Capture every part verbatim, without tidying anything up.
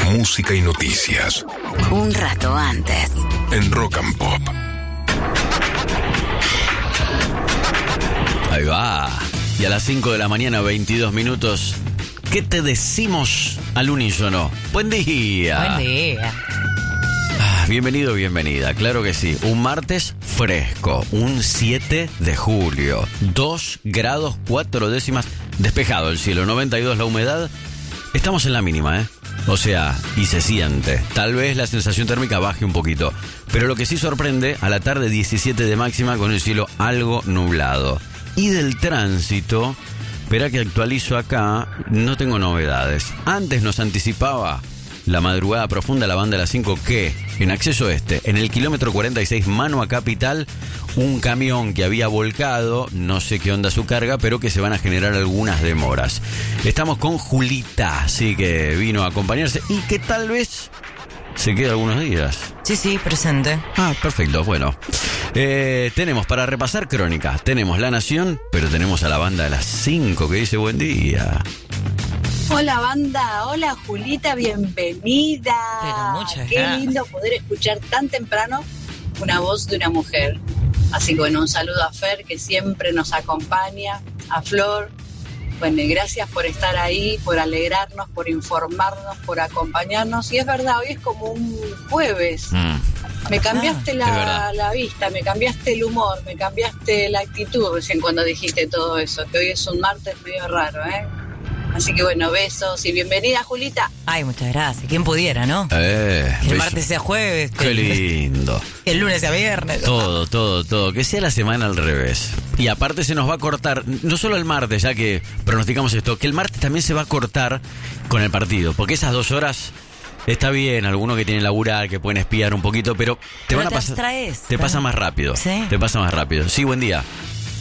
música y noticias. Un rato antes. En Rock and Pop. Ahí va. Y a las cinco de la mañana, veintidós minutos, ¿qué te decimos al unísono? Buen día. Buen día. Ah, bienvenido, bienvenida. Claro que sí. Un martes fresco. Un siete de julio. dos grados cuatro décimas. Despejado el cielo. noventa y dos la humedad. Estamos en la mínima, ¿eh? O sea, y se siente. Tal vez la sensación térmica baje un poquito. Pero lo que sí sorprende, a la tarde diecisiete de máxima con el cielo algo nublado. Y del tránsito, espera que actualizo acá, no tengo novedades. Antes nos anticipaba la madrugada profunda la banda de las cinco que, en acceso este, en el kilómetro cuarenta y seis, mano a Capital, un camión que había volcado, no sé qué onda su carga, pero que se van a generar algunas demoras. Estamos con Julita, así que vino a acompañarse y que tal vez se quede algunos días. Sí, sí, presente. Ah, perfecto, bueno. Eh, tenemos para repasar crónica, tenemos La Nación, pero tenemos a la banda de las cinco que dice buen día. Hola banda, hola Julita, bienvenida. Pero muchas Qué gracias. lindo poder escuchar tan temprano una voz de una mujer. Así que bueno, un saludo a Fer que siempre nos acompaña, a Flor. Bueno, y gracias por estar ahí, por alegrarnos, por informarnos, por acompañarnos. Y es verdad, hoy es como un jueves. Mm. Me cambiaste Ah, es la, verdad. la vista, me cambiaste el humor, me cambiaste la actitud recién cuando dijiste todo eso, que hoy es un martes medio raro, ¿eh? Así que bueno, besos y bienvenida, Julita. Ay, muchas gracias. ¿Quién pudiera, no? Eh, Que el beso. martes sea jueves, que Qué el, lindo. que el lunes sea viernes. Todo, todo, todo. Que sea la semana al revés. Y aparte se nos va a cortar, no solo el martes, ya que pronosticamos esto, que el martes también se va a cortar con el partido. Porque esas dos horas está bien, algunos que tienen laburar, que pueden espiar un poquito, pero te Pero van a te pasar. abstraes, Te ¿no? pasa más rápido. Sí. Te pasa más rápido. Sí, buen día.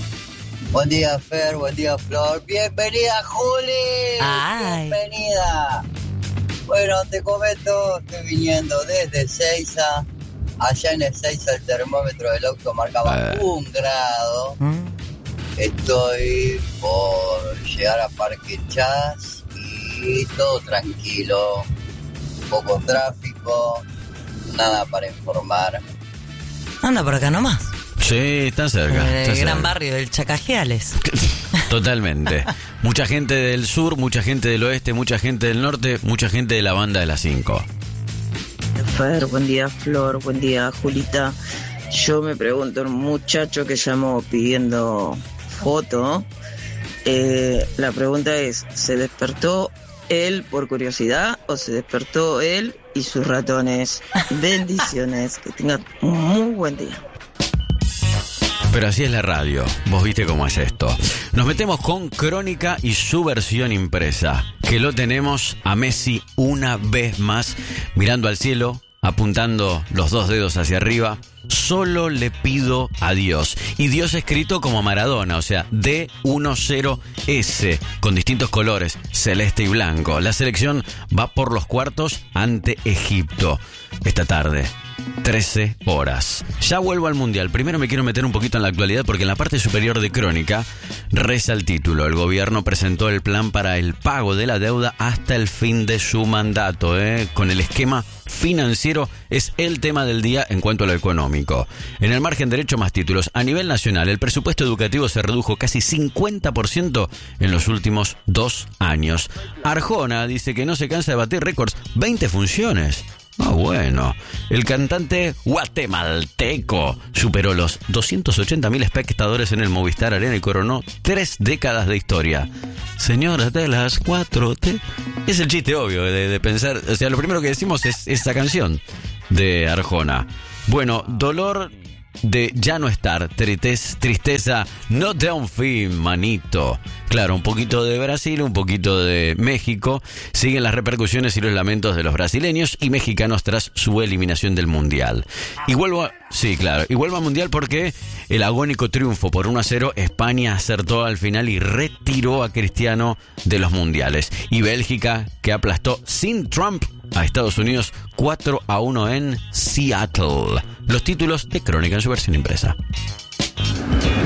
Buen día, Fer, buen día, Flor. Bienvenida, Juli. Ay. Bienvenida. Bueno, te comento, estoy viniendo desde Ezeiza. Allá en Ezeiza el termómetro del auto marcaba Eh. un grado. Mm. Estoy por llegar a Parque Chas y todo tranquilo. Poco tráfico, nada para informar. Anda por acá nomás. Sí, están cerca. En están el gran cerca. barrio del Chacajeales. Totalmente. Mucha gente del sur, mucha gente del oeste, mucha gente del norte, mucha gente de la banda de las cinco. Fer, buen día Flor, buen día Julita. Yo me pregunto, un muchacho que llamó pidiendo foto, eh, la pregunta es, ¿se despertó él por curiosidad o se despertó él y sus ratones? Bendiciones, que tengan un muy buen día. Pero así es la radio, vos viste cómo es esto. Nos metemos con Crónica y su versión impresa, que lo tenemos a Messi una vez más, mirando al cielo, apuntando los dos dedos hacia arriba. Solo le pido a Dios. Y Dios escrito como Maradona, o sea, D diez S, con distintos colores, celeste y blanco. La selección va por los cuartos ante Egipto esta tarde. trece horas. Ya vuelvo al Mundial. Primero me quiero meter un poquito en la actualidad porque en la parte superior de Crónica reza el título. El gobierno presentó el plan para el pago de la deuda hasta el fin de su mandato, ¿eh? Con el esquema financiero es el tema del día en cuanto a lo económico. En el margen derecho más títulos. A nivel nacional, el presupuesto educativo se redujo casi cincuenta por ciento en los últimos dos años. Arjona dice que no se cansa de batir récords. veinte funciones. Ah, bueno. El cantante guatemalteco superó los doscientos ochenta mil espectadores en el Movistar Arena y coronó tres décadas de historia. Señoras de las cuatro T. Es el chiste obvio de, de pensar. O sea, lo primero que decimos es esa canción de Arjona. Bueno, dolor de ya no estar, tristeza, tristeza no te da un fin, manito. Claro, un poquito de Brasil, un poquito de México. Siguen las repercusiones y los lamentos de los brasileños y mexicanos tras su eliminación del Mundial. Y vuelvo a... Sí, claro. Y vuelvo al Mundial porque el agónico triunfo por uno a cero, España acertó al final y retiró a Cristiano de los Mundiales. Y Bélgica, que aplastó sin Trump a Estados Unidos cuatro a uno en Seattle. Los títulos de Crónica en su versión impresa.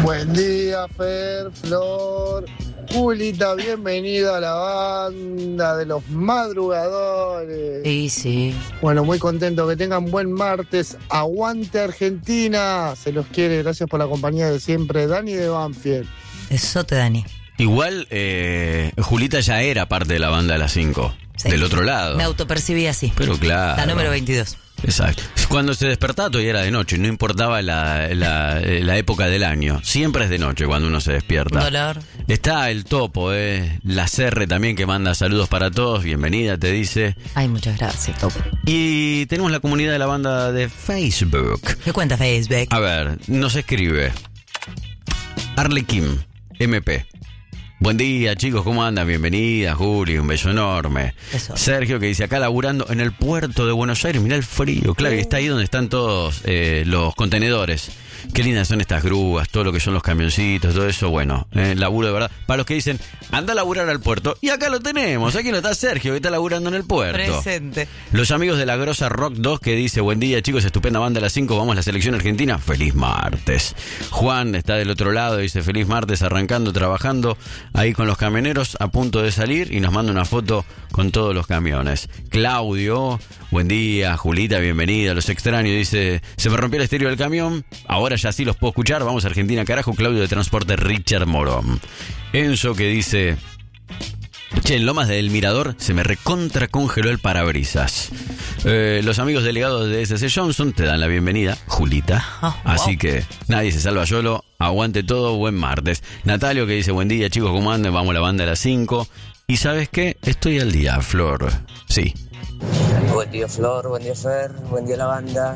Buen día, Fer, Flor, Julita, bienvenida a la banda de los madrugadores. Sí, sí. Bueno, muy contento, que tengan buen martes. Aguante Argentina, se los quiere, gracias por la compañía de siempre. Dani de Banfield. Besote, Dani. Igual, eh, Julita ya era parte de la banda de las cinco, Sí. del otro lado. Me autopercibí así. Pero claro. La número veintidós. Exacto. Cuando se despertaba todavía era de noche, no importaba la, la, la época del año. Siempre es de noche cuando uno se despierta. Un dolor. Está el Topo, eh, la Cerre también, que manda saludos para todos. Bienvenida, te dice. Ay, muchas gracias, Topo. Y tenemos la comunidad de la banda de Facebook. ¿Qué cuenta Facebook? A ver, nos escribe Arlequim, M P. Buen día, chicos, ¿cómo andan? Bienvenida, Juli, un beso enorme. Eso. Sergio, que dice, acá laburando en el puerto de Buenos Aires, mirá el frío, claro, y está ahí donde están todos eh, los contenedores. Qué lindas son estas grúas, todo lo que son los camioncitos, todo eso, bueno, eh, laburo de verdad. Para los que dicen, anda a laburar al puerto, y acá lo tenemos, aquí no está Sergio, que está laburando en el puerto. Presente. Los amigos de la Grosa Rock dos, que dice, buen día, chicos, estupenda banda a las cinco, vamos a la selección argentina, feliz martes. Juan está del otro lado, dice, feliz martes, arrancando, trabajando, ahí con los camioneros, a punto de salir, y nos manda una foto con todos los camiones. Claudio, buen día, Julita, bienvenida, los extraño, dice, se me rompió el estéreo del camión, ahora ya sí los puedo escuchar, vamos a Argentina, carajo. Claudio de Transporte Richard Morón. Enzo, que dice, che, en Lomas del Mirador se me recontra congeló el parabrisas. Eh, los amigos delegados de S C Johnson te dan la bienvenida, Julita. Oh, Así wow. que nadie se salva solo, aguante todo, buen martes. Natalio, que dice, buen día, chicos, ¿cómo andan? Vamos a la banda a las cinco. Y ¿sabes qué? Estoy al día, Flor. Sí. Buen día, Flor, buen día, Fer, buen día la banda.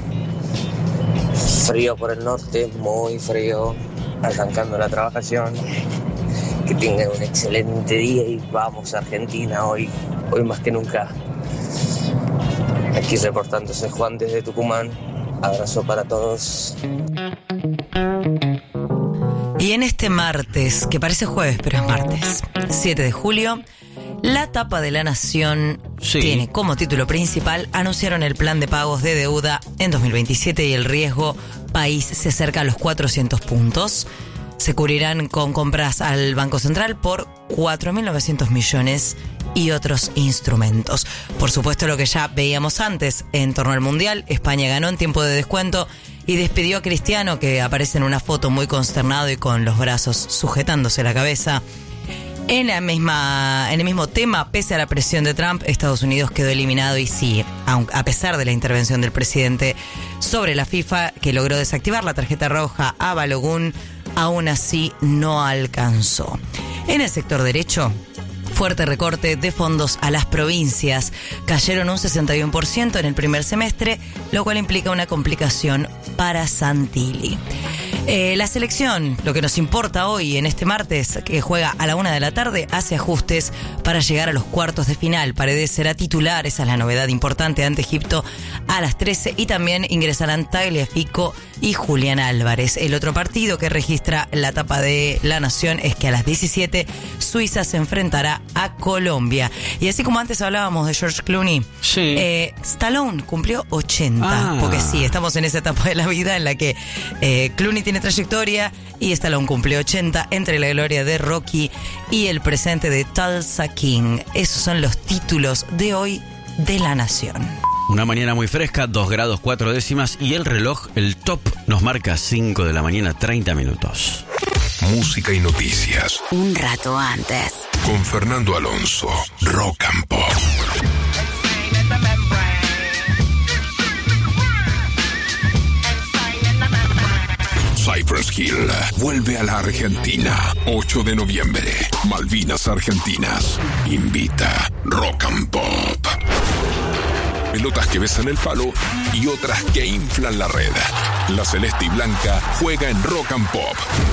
Frío por el norte, muy frío, arrancando la trabajación. Que tengan un excelente día y vamos a Argentina hoy, hoy más que nunca. Aquí reportándose Juan desde Tucumán. Abrazo para todos. Y en este martes, que parece jueves, pero es martes, siete de julio, la tapa de La Nación Sí. tiene como título principal, anunciaron el plan de pagos de deuda en dos mil veintisiete y el riesgo país se acerca a los cuatrocientos puntos. Se cubrirán con compras al Banco Central por cuatro mil novecientos millones y otros instrumentos. Por supuesto, lo que ya veíamos antes en torno al Mundial, España ganó en tiempo de descuento y despidió a Cristiano, que aparece en una foto muy consternado y con los brazos sujetándose la cabeza. En la misma, en el mismo tema, pese a la presión de Trump, Estados Unidos quedó eliminado y sí, aun- a pesar de la intervención del presidente sobre la FIFA, que logró desactivar la tarjeta roja a Balogun, aún así no alcanzó. En el sector derecho, fuerte recorte de fondos a las provincias. Cayeron un sesenta y uno por ciento en el primer semestre, lo cual implica una complicación para Santilli. Eh, la selección, lo que nos importa hoy en este martes, que juega a la una de la tarde, hace ajustes para llegar a los cuartos de final. Paredes será titular, esa es la novedad importante, ante Egipto a las trece, y también ingresarán Tagliafico y Julián Álvarez. El otro partido que registra la tapa de La Nación es que a las diecisiete Suiza se enfrentará a Colombia. Y así como antes hablábamos de George Clooney, Sí. eh, Stallone cumplió ochenta, Ah. porque sí, estamos en esa etapa de la vida en la que eh, Clooney tiene trayectoria y Stallone cumple ochenta, entre la gloria de Rocky y el presente de Tulsa King. Esos son los títulos de hoy de La Nación. Una mañana muy fresca, dos grados cuatro décimas, y el reloj, el top, nos marca cinco de la mañana, treinta minutos. Música y noticias. Un rato antes. Con Fernando Alonso. Rock and Pop. Cypress Hill vuelve a la Argentina. ocho de noviembre. Malvinas Argentinas. Invita Rock and Pop. Pelotas que besan el palo y otras que inflan la red. La celeste y blanca juega en Rock and Pop.